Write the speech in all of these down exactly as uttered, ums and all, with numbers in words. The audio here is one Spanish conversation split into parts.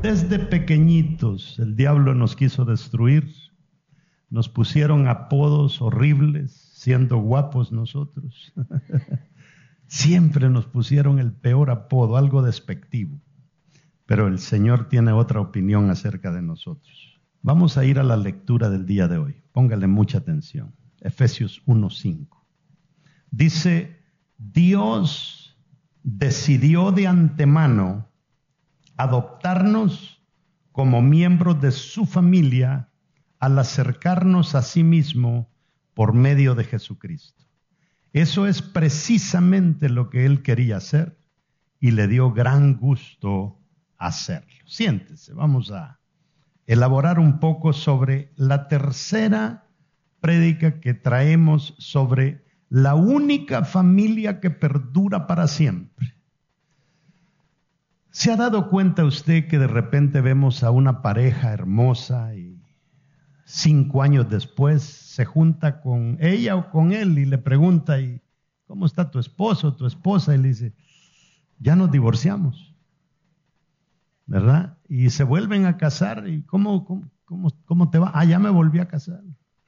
Desde pequeñitos el diablo nos quiso destruir. Nos pusieron apodos horribles, siendo guapos nosotros. Siempre nos pusieron el peor apodo, algo despectivo. Pero el Señor tiene otra opinión acerca de nosotros. Vamos a ir a la lectura del día de hoy. Póngale mucha atención. Efesios uno cinco. Dice, Dios decidió de antemano adoptarnos como miembros de su familia al acercarnos a sí mismo por medio de Jesucristo. Eso es precisamente lo que Él quería hacer y le dio gran gusto hacerlo. Siéntese, vamos a elaborar un poco sobre la tercera prédica que traemos sobre la única familia que perdura para siempre. ¿Se ha dado cuenta usted que de repente vemos a una pareja hermosa y cinco años después se junta con ella o con él y le pregunta, ¿y cómo está tu esposo o tu esposa? Y le dice, ya nos divorciamos, ¿verdad? Y se vuelven a casar. ¿Y cómo, cómo, cómo, cómo te va? Ah, ya me volví a casar.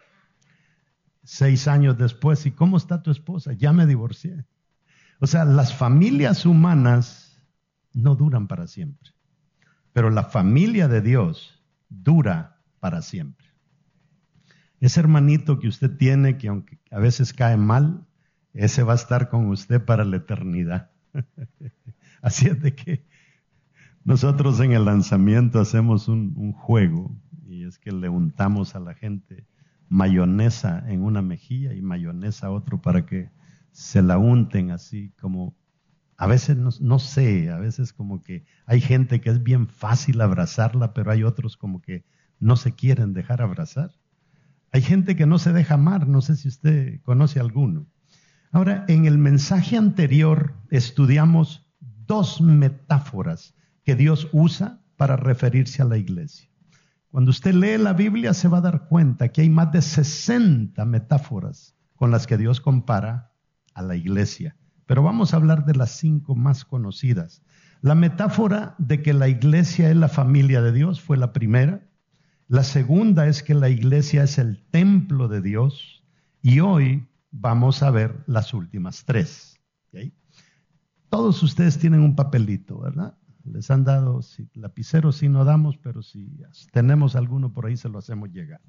Seis años después, ¿y cómo está tu esposa? Ya me divorcié. O sea, las familias humanas no duran para siempre, pero la familia de Dios dura para siempre. Ese hermanito que usted tiene, que aunque a veces cae mal, ese va a estar con usted para la eternidad. Así es de que nosotros en el lanzamiento hacemos un, un juego, y es que le untamos a la gente mayonesa en una mejilla y mayonesa a otro para que se la unten así como, a veces no, no sé, a veces como que hay gente que es bien fácil abrazarla, pero hay otros como que no se quieren dejar abrazar. Hay gente que no se deja amar, no sé si usted conoce alguno. Ahora, en el mensaje anterior estudiamos dos metáforas que Dios usa para referirse a la iglesia. Cuando usted lee la Biblia se va a dar cuenta que hay más de sesenta metáforas con las que Dios compara a la iglesia. Pero vamos a hablar de las cinco más conocidas. La metáfora de que la iglesia es la familia de Dios fue la primera. La segunda es que la iglesia es el templo de Dios. Y hoy vamos a ver las últimas tres. ¿Okay? Todos ustedes tienen un papelito, ¿verdad? Les han dado, si, lapicero sí no damos, pero si tenemos alguno por ahí se lo hacemos llegar.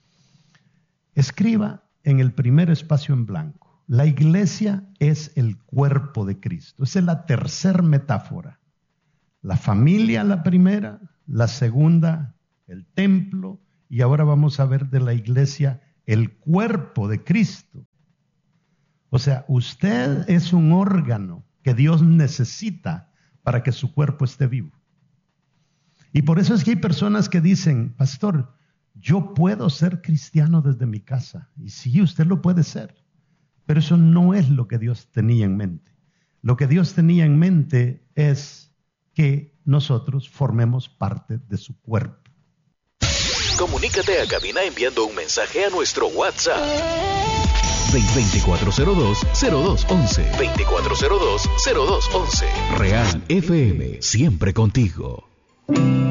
Escriba en el primer espacio en blanco. La iglesia es el cuerpo de Cristo. Esa es la tercera metáfora. La familia la primera, la segunda el templo, y ahora vamos a ver de la iglesia el cuerpo de Cristo. O sea, usted es un órgano que Dios necesita para que su cuerpo esté vivo. Y por eso es que hay personas que dicen, pastor, yo puedo ser cristiano desde mi casa. Y sí, usted lo puede ser. Pero eso no es lo que Dios tenía en mente. Lo que Dios tenía en mente es que nosotros formemos parte de su cuerpo. Comunícate a cabina enviando un mensaje a nuestro WhatsApp. veinticuatro cero dos, cero dos once. veinticuatro cero dos, cero dos once. Real F M, siempre contigo.